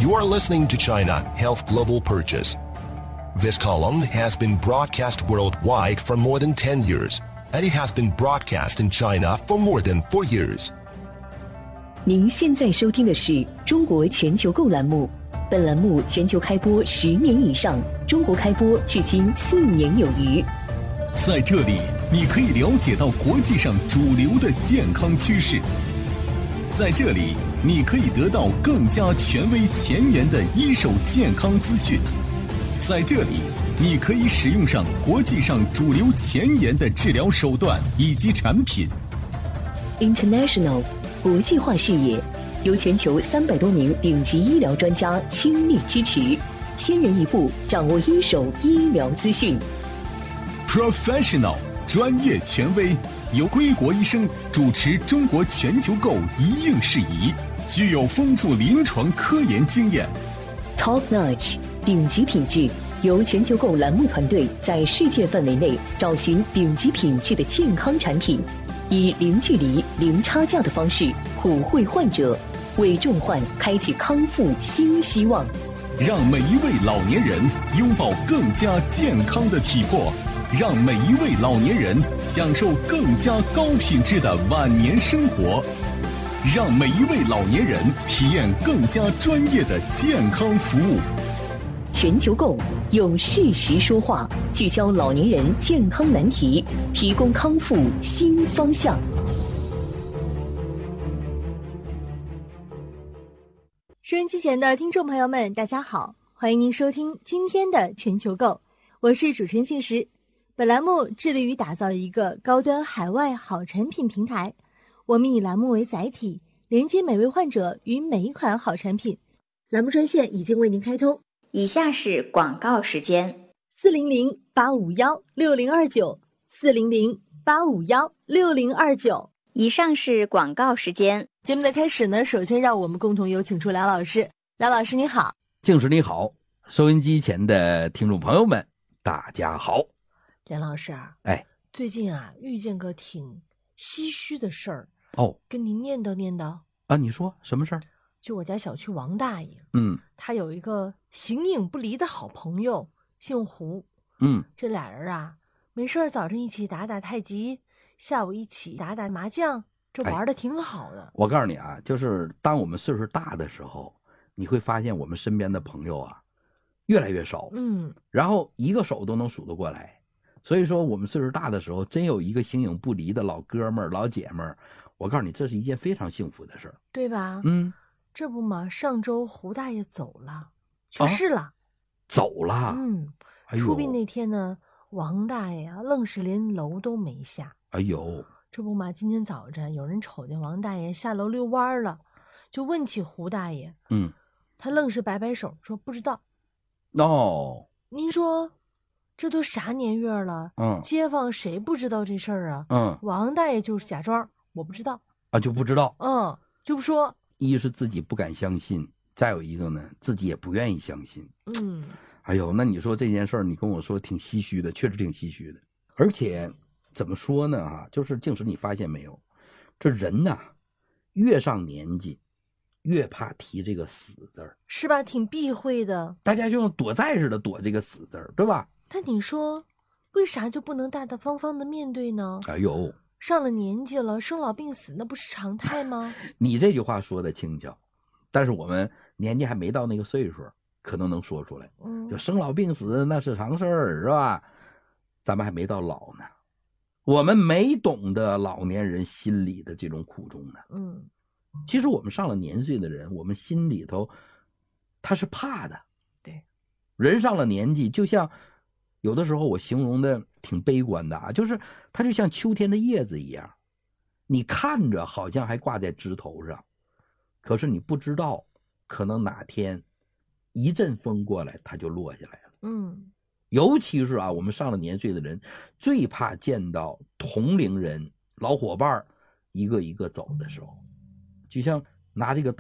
You are listening to China Health Global Purchase. This column has been broadcast worldwide for more than 10 years, and it has been broadcast in China for more than 4 years. 您现在收听的是中国全球购栏目，本栏目全球开播10年以上，中国开播至今4年有余。 在这里，你可以了解到国际上主流的健康趋势。在这里，你可以得到更加权威前沿的一手健康资讯。在这里，你可以使用上国际上主流前沿的治疗手段以及产品。 International 国际化视野，由全球300多名顶级医疗专家倾力支持，先人一步掌握一手医疗资讯。 Professional 专业权威，由归国医生主持中国全球购一应事宜，具有丰富临床科研经验。 Top Notch 顶级品质，由全球购栏目团队在世界范围内找寻顶级品质的健康产品，以零距离、零差价的方式普惠患者，为重患开启康复新希望。 让每一位老年人拥抱更加健康的体魄，让每一位老年人享受更加高品质的晚年生活，让每一位老年人体验更加专业的健康服务。 全球购用事实说话，聚焦老年人健康难题，提供康复新方向。 收音机前的听众朋友们，大家好，欢迎您收听今天的全球购，我是主持人信实。本栏目致力于打造一个高端海外好产品平台，我们以栏目为载体，连接每位患者与每一款好产品。栏目专线已经为您开通， 以下是广告时间 ：400-851-6029 400-851-6029。 以上是广告时间。 节目的开始呢，首先让我们共同有请出梁老师。梁老师你好。 静时你好，收音机前的听众朋友们大家好。 梁老师啊，最近啊遇见个挺唏嘘的事儿哦，跟您念叨念叨啊。你说什么事儿？ 就我家小区王大爷，他有一个形影不离的好朋友，姓胡，这俩人啊没事早上一起打打太极，下午一起打打麻将，这玩的挺好的。 我告诉你啊，就是当我们岁数大的时候，你会发现我们身边的朋友啊越来越少，然后一个手都能数得过来。所以说我们岁数大的时候，真有一个形影不离的老哥们儿、老姐们儿，我告诉你，这是一件非常幸福的事儿， 对吧？这不嘛，上周胡大爷走了，去世了， 走了。 出殡那天呢，王大爷啊，愣是连楼都没下。这不嘛，今天早晨有人瞅见王大爷下楼遛弯了，就问起胡大爷，他愣是摆摆手说不知道。您说这都啥年月了，街坊谁不知道这事儿啊？王大爷就是假装我不知道啊，就不知道， 就不说。 一是自己不敢相信，再有一个呢，自己也不愿意相信。那你说这件事儿，你跟我说挺唏嘘的，确实挺唏嘘的。而且怎么说呢？就是静时你发现没有，这人呐，越上年纪，越怕提这个死字儿， 是吧？挺避讳的， 大家就像躲债似的躲这个死字儿，对吧？ 但你说，为啥就不能大大方方的面对呢？上了年纪了，生老病死那不是常态吗？ 你这句话说的轻巧，但是我们年纪还没到那个岁数，可能能说出来。就生老病死那是常事儿，是吧？咱们还没到老呢，我们没懂得老年人心里的这种苦衷呢。其实我们上了年岁的人，我们心里头他是怕的。 对， 人上了年纪，就像有的时候我形容的挺悲观的啊，就是它就像秋天的叶子一样，你看着好像还挂在枝头上，可是你不知道，可能哪天一阵风过来，它就落下来了。尤其是啊，我们上了年岁的人，最怕见到同龄人、老伙伴一个一个走的时候，就像拿这个